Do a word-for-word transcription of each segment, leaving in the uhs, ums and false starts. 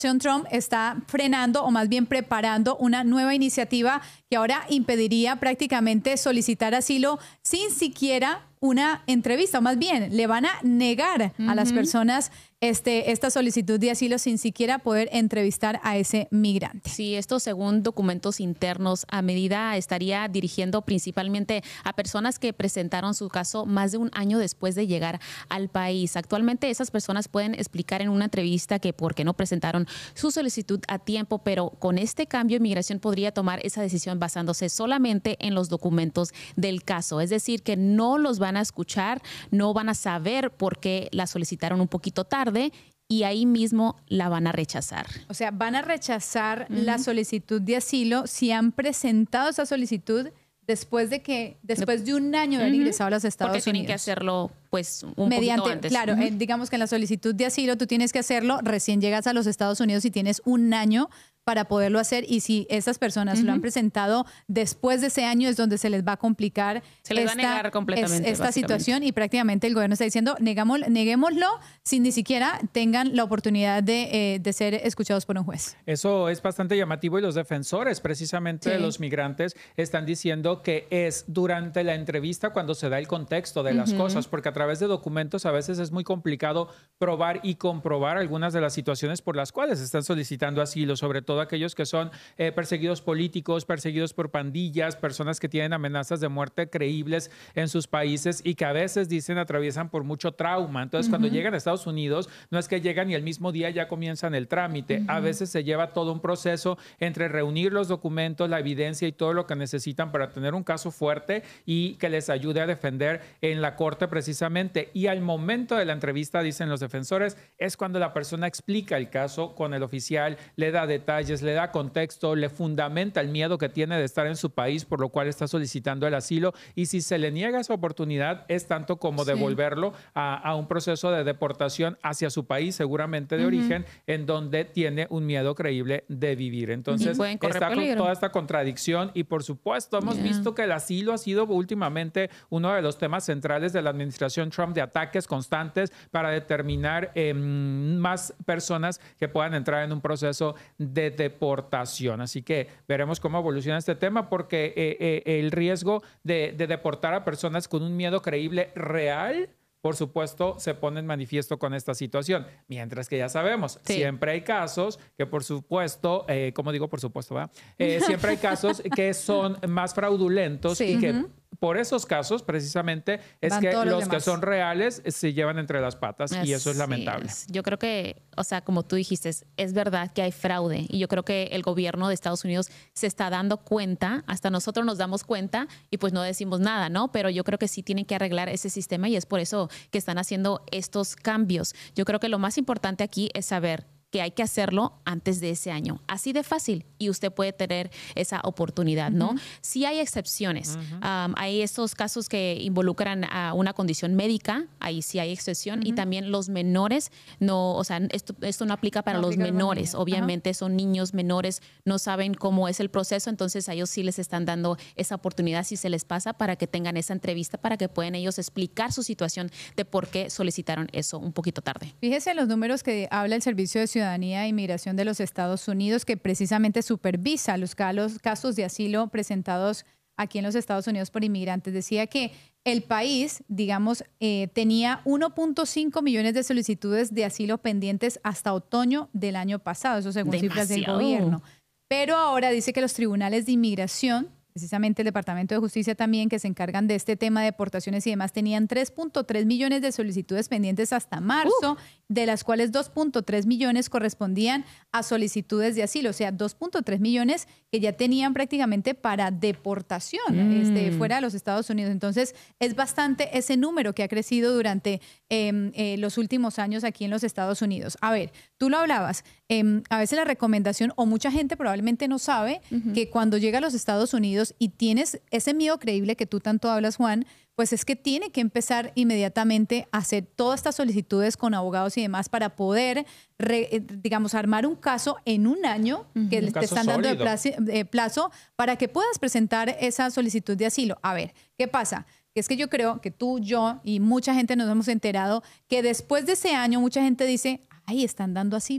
Trump está frenando o más bien preparando una nueva iniciativa que ahora impediría prácticamente solicitar asilo sin siquiera una entrevista, o más bien le van a negar uh-huh. a las personas este, esta solicitud de asilo sin siquiera poder entrevistar a ese migrante. Sí, esto según documentos internos, a medida estaría dirigiendo principalmente a personas que presentaron su caso más de un año después de llegar al país. Actualmente esas personas pueden explicar en una entrevista que por qué no presentaron su solicitud a tiempo, pero con este cambio Inmigración podría tomar esa decisión basándose solamente en los documentos del caso. Es decir, que no los van a escuchar, no van a saber por qué la solicitaron un poquito tarde y ahí mismo la van a rechazar. O sea, van a rechazar uh-huh. la solicitud de asilo si han presentado esa solicitud después de que después de un año de haber uh-huh. ingresado a los Estados Porque Unidos. Tienen que hacerlo pues un mediante, poquito antes. Claro, uh-huh. eh, digamos que en la solicitud de asilo tú tienes que hacerlo, recién llegas a los Estados Unidos y tienes un año para poderlo hacer, y si esas personas uh-huh. lo han presentado después de ese año es donde se les va a complicar se les esta, va a negar completamente, es, esta situación, y prácticamente el gobierno está diciendo negamos, neguémoslo sin ni siquiera tengan la oportunidad de, eh, de ser escuchados por un juez. Eso es bastante llamativo, y los defensores precisamente sí. de los migrantes están diciendo que es durante la entrevista cuando se da el contexto de las uh-huh. cosas, porque a través de documentos a veces es muy complicado probar y comprobar algunas de las situaciones por las cuales están solicitando asilo, sobre todo aquellos que son eh, perseguidos políticos, perseguidos por pandillas, personas que tienen amenazas de muerte creíbles en sus países y que a veces dicen atraviesan por mucho trauma. Entonces, uh-huh. cuando llegan a Estados Unidos, no es que llegan y el mismo día ya comienzan el trámite. Uh-huh. A veces se lleva todo un proceso entre reunir los documentos, la evidencia y todo lo que necesitan para tener un caso fuerte y que les ayude a defender en la corte precisamente. Y al momento de la entrevista, dicen los defensores, es cuando la persona explica el caso con el oficial, le da detalles, le da contexto, le fundamenta el miedo que tiene de estar en su país, por lo cual está solicitando el asilo, y si se le niega esa oportunidad es tanto como sí. devolverlo a, a un proceso de deportación hacia su país, seguramente de uh-huh. origen, en donde tiene un miedo creíble de vivir. Entonces está con toda esta contradicción, y por supuesto hemos yeah. visto que el asilo ha sido últimamente uno de los temas centrales de la administración Trump, de ataques constantes para determinar eh, más personas que puedan entrar en un proceso de deportación. Así que veremos cómo evoluciona este tema, porque eh, eh, el riesgo de, de deportar a personas con un miedo creíble real, por supuesto, se pone en manifiesto con esta situación. Mientras que ya sabemos, sí. siempre hay casos que, por supuesto, eh, como digo, por supuesto, ¿verdad? Eh, siempre hay casos que son más fraudulentos sí. y que uh-huh. por esos casos, precisamente, es Van que los, los que son reales se llevan entre las patas Así y eso es lamentable. Es. Yo creo que, o sea, como tú dijiste, es, es verdad que hay fraude, y yo creo que el gobierno de Estados Unidos se está dando cuenta, hasta nosotros nos damos cuenta y pues no decimos nada, ¿no? Pero yo creo que sí tienen que arreglar ese sistema, y es por eso que están haciendo estos cambios. Yo creo que lo más importante aquí es saber que hay que hacerlo antes de ese año. Así de fácil, y usted puede tener esa oportunidad, ¿no? Uh-huh. Sí hay excepciones. Uh-huh. Um, hay estos casos que involucran a una condición médica, ahí sí hay excepción, uh-huh. y también los menores, no, o sea, esto, esto no aplica para no los aplica menores. Obviamente uh-huh. son niños menores, no saben cómo es el proceso, entonces a ellos sí les están dando esa oportunidad si se les pasa, para que tengan esa entrevista, para que puedan ellos explicar su situación de por qué solicitaron eso un poquito tarde. Fíjese en los números que habla el Servicio de Ciudadanía Ciudadanía e Inmigración de los Estados Unidos, que precisamente supervisa los casos de asilo presentados aquí en los Estados Unidos por inmigrantes. Decía que el país, digamos, eh, tenía uno punto cinco millones de solicitudes de asilo pendientes hasta otoño del año pasado, eso según Demasiado. cifras del gobierno. Pero ahora dice que los tribunales de inmigración, precisamente el Departamento de Justicia también, que se encargan de este tema de deportaciones y demás, tenían tres punto tres millones de solicitudes pendientes hasta marzo, uh. de las cuales dos punto tres millones correspondían a solicitudes de asilo, o sea, dos punto tres millones que ya tenían prácticamente para deportación mm. este, fuera de los Estados Unidos. Entonces, es bastante ese número que ha crecido durante eh, eh, los últimos años aquí en los Estados Unidos. A ver, tú lo hablabas, eh, a veces la recomendación, o mucha gente probablemente no sabe, uh-huh. que cuando llega a los Estados Unidos y tienes ese miedo creíble que tú tanto hablas, Juan, pues es que tiene que empezar inmediatamente a hacer todas estas solicitudes con abogados y demás para poder, re, digamos, armar un caso en un año uh-huh. que un te están dando de plazo, de plazo para que puedas presentar esa solicitud de asilo. A ver, ¿qué pasa? Es que yo creo que tú, yo y mucha gente nos hemos enterado que después de ese año mucha gente dice, ay, están dando asilo.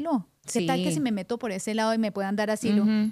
¿Qué Sí. tal que si me meto por ese lado y me puedan dar asilo? Ujú.